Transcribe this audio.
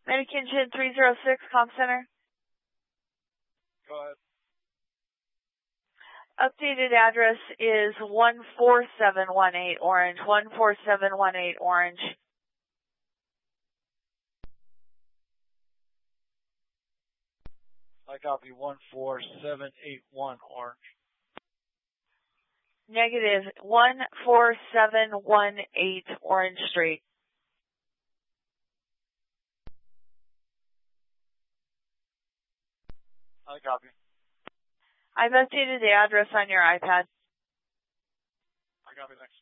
Medication 306, Comm Center. Go ahead. Updated address is 14718 Orange, 14718 Orange. I copy 14781 Orange. Negative 14718 Orange Street. I copy. I've updated the address on your iPad. I copy, thanks.